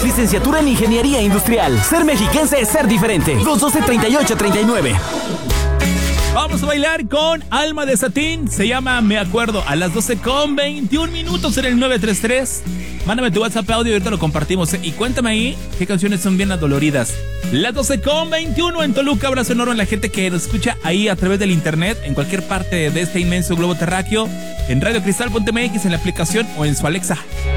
Licenciatura en Ingeniería Industrial. Ser mexiquense es ser diferente. 212-3839. Vamos a bailar con Alma de Satín. Se llama Me Acuerdo. A las 12:21 en el 933. Mándame tu WhatsApp audio y ahorita lo compartimos. Y cuéntame ahí qué canciones son bien adoloridas. Las 12:21 en Toluca. Abrazo enorme a la gente que nos escucha ahí a través del internet, en cualquier parte de este inmenso globo terráqueo, en radiocristal.mx, en la aplicación o en su Alexa.